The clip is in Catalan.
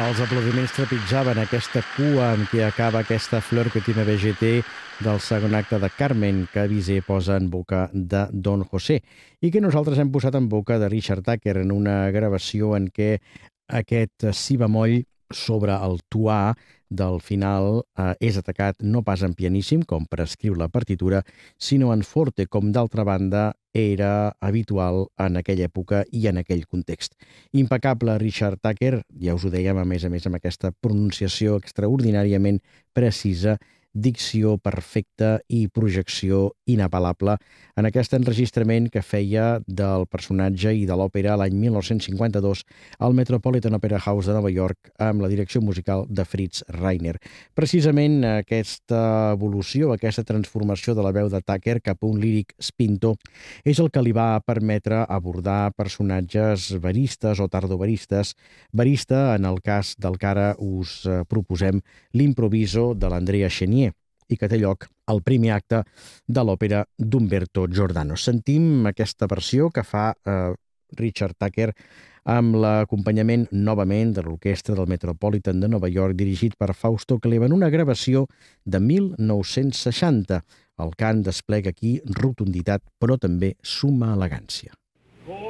Els aplaudiments trepitjaven aquesta cua amb què acaba aquesta Flor que tiene VGT del segon acte de Carmen, que Bizet posa en boca de Don José i que nosaltres hem posat en boca de Richard Tucker en una gravació en què aquest si bemoll sobre el tuà del final és atacat no pas en pianíssim, com prescriu la partitura, sinó en forte, com d'altra banda era habitual en aquella època i en aquell context. Impecable Richard Tucker, ja us ho dèiem, a més, amb aquesta pronunciació extraordinàriament precisa, dicció perfecta i projecció inapel·lable en aquest enregistrament que feia del personatge i de l'òpera l'any 1952 al Metropolitan Opera House de Nova York amb la direcció musical de Fritz Reiner. Precisament aquesta evolució, aquesta transformació de la veu de Tucker cap a un líric spinto és el que li va permetre abordar personatges veristes o tardoveristes. Verista, en el cas del que ara us proposem, l'improviso de l'Andrea Chenier, i que té lloc al primer acte de l'òpera d'Umberto Giordano. Sentim aquesta versió que fa Richard Tucker amb l'acompanyament novament de l'orquestra del Metropolitan de Nova York dirigit per Fausto Cleven, una gravació de 1960. El cant desplega aquí rotunditat, però també summa elegància.